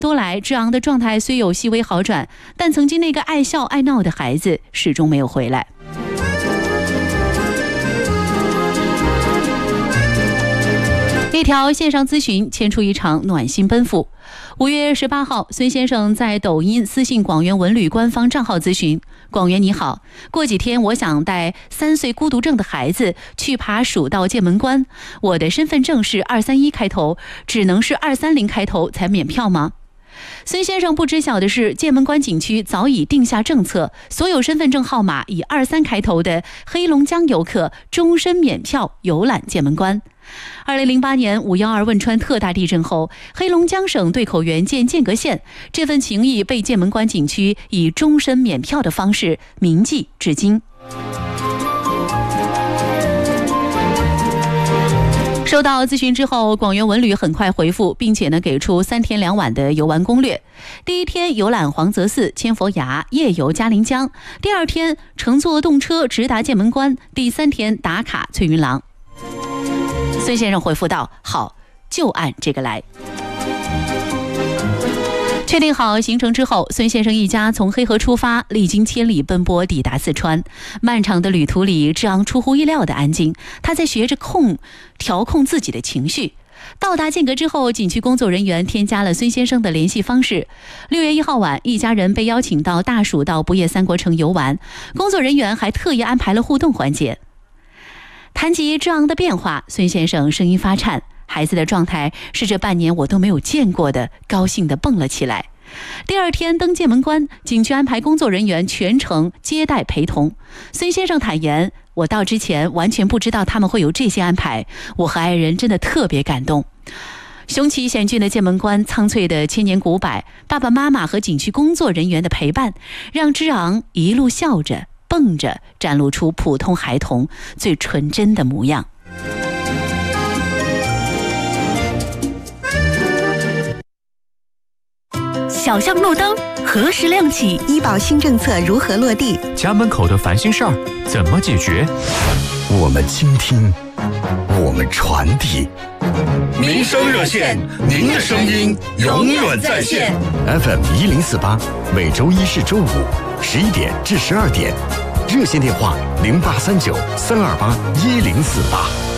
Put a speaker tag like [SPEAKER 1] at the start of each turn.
[SPEAKER 1] 多来，志昂的状态虽有细微好转，但曾经那个爱笑爱闹的孩子始终没有回来。一条线上咨询牵出一场暖心奔赴。5月18号，孙先生在抖音私信广元文旅官方账号咨询：广元你好，过几天我想带3岁孤独症的孩子去爬蜀道剑门关，我的身份证是231开头，只能是230开头才免票吗？孙先生不知晓的是，剑门关景区早已定下政策，所有身份证号码以23开头的黑龙江游客终身免票游览剑门关。2008年512汶川特大地震后，黑龙江省对口援建间隔线，这份情谊被剑门关景区以终身免票的方式铭记至今。收到咨询之后，广元文旅很快回复，并且给出3天2晚的游玩攻略。第1天游览黄泽寺、千佛崖，夜游嘉陵江；第2天乘坐动车直达剑门关；第3天打卡翠云廊。孙先生回复道：好，就按这个来。确定好行程之后，孙先生一家从黑河出发，历经千里奔波抵达四川。漫长的旅途里，志昂出乎意料的安静，他在学着调控自己的情绪。到达间隔之后，景区工作人员添加了孙先生的联系方式。6月1号晚，一家人被邀请到大蜀道不夜三国城游玩，工作人员还特意安排了互动环节。谈及志昂的变化，孙先生声音发颤，孩子的状态是这半年我都没有见过的，高兴地蹦了起来。第2天登剑门关，景区安排工作人员全程接待陪同。孙先生坦言，我到之前完全不知道他们会有这些安排，我和爱人真的特别感动。雄奇险峻的剑门关，苍翠的千年古柏，爸爸妈妈和景区工作人员的陪伴，让志昂一路笑着蹦着，展露出普通孩童最纯真的模样。
[SPEAKER 2] 小巷路灯何时亮起？
[SPEAKER 3] 医保新政策如何落地？
[SPEAKER 4] 家门口的烦心事儿怎么解决？
[SPEAKER 5] 我们倾听，我们传递。
[SPEAKER 6] 民生热线，您的声音永远在线。
[SPEAKER 5] FM 1048，每周1至周511点至12点，热线电话0839-328-1048。